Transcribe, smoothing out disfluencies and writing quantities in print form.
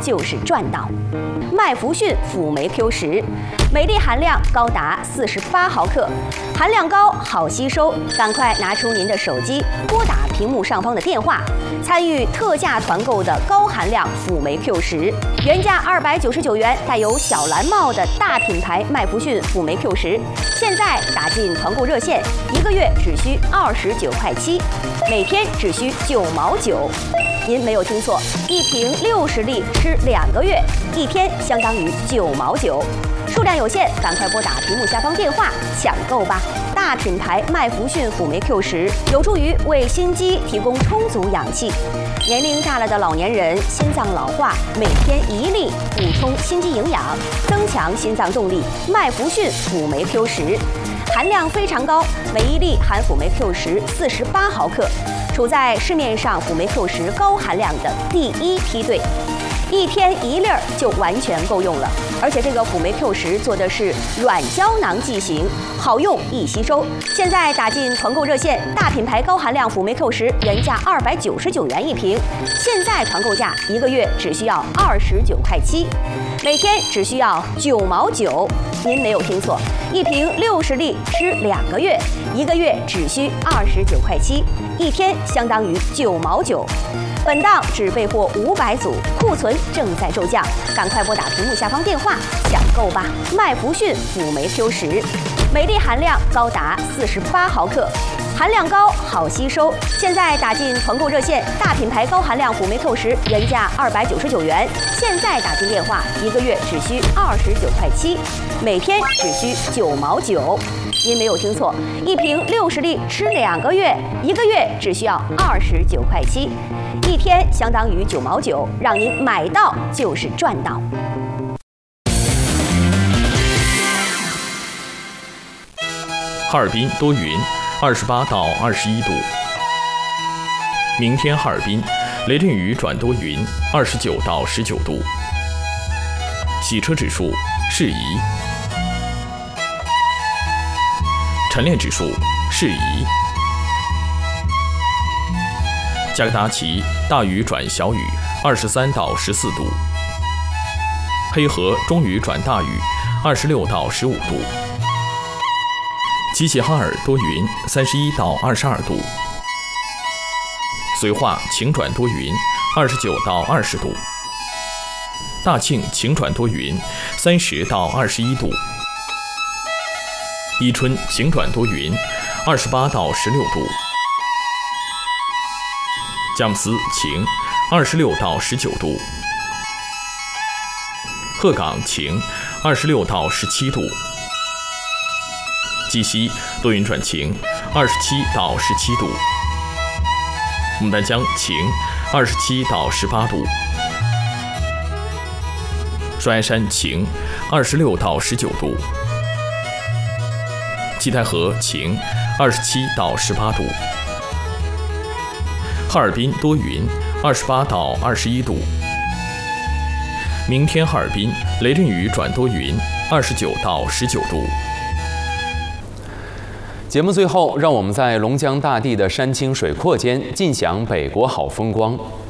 就是赚到。麦福逊辅酶 Q10，镁粒含量高达48毫克，含量高，好吸收。赶快拿出您的手机，拨打屏幕上方的电话，参与特价团购的高含量辅酶 Q10，原价299元，带有小蓝帽的大品牌麦福逊辅酶 Q10，现在打进团购热线，1个月只需29块7，每天只需9毛9。您没有听错，一瓶60粒吃2个月，1天相当于9毛9。数量有限，赶快拨打屏幕下方电话抢购吧！大品牌麦福逊辅酶 Q10有助于为心肌提供充足氧气。年龄大了的老年人心脏老化，每天1粒补充心肌营养，增强心脏动力。麦福逊辅酶 Q10含量非常高，每1粒含辅酶 Q10 48毫克，处在市面上辅酶 Q10高含量的第1梯队。1天1粒就完全够用了，而且这个辅酶 Q10做的是软胶囊剂型，好用易吸收。现在打进团购热线，大品牌高含量辅酶 Q10原价299元1瓶，现在团购价1个月只需要29块7，每天只需要9毛9。您没有听错，一瓶60粒吃2个月，1个月只需29块7，一天相当于9毛9。本档只备货500组，库存正在骤降，赶快拨打屏幕下方电话抢购吧！麦福逊辅酶 Q10，镁粒含量高达48毫克，含量高，好吸收。现在打进团购热线，大品牌高含量辅酶 Q10原价299元，现在打进电话，1个月只需29块7，每天只需9毛9。您没有听错，一瓶60粒吃2个月，1个月只需要29块7，一天相当于9毛9，让您买到就是赚到。 哈尔滨多云，28到21度。明天哈尔滨雷阵雨转多云，29到19度。洗车指数适宜。晨练指数适宜。加格达奇大雨转小雨，23到14度。黑河中雨转大雨，26到15度。齐齐哈尔多云，31到22度。绥化晴转多云，29到20度。大庆晴转多云，30到21度。伊春晴转多云，28到16度。佳木斯晴，26到19度。鹤岗晴，26到17度。鸡西多云转晴，27到17度。牡丹江晴，27到18度。双崖山晴，26到19度。七台河晴，27到18度。哈尔滨多云，28到21度。明天哈尔滨雷阵雨转多云，29到19度。 节目最后，让我们在龙江大地的山清水阔间尽享北国好风光。